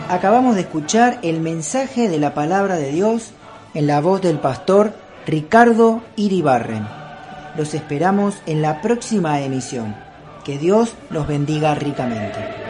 Acabamos de escuchar el mensaje de la palabra de Dios en la voz del pastor Ricardo Iribarren. Los esperamos en la próxima emisión. Que Dios los bendiga ricamente.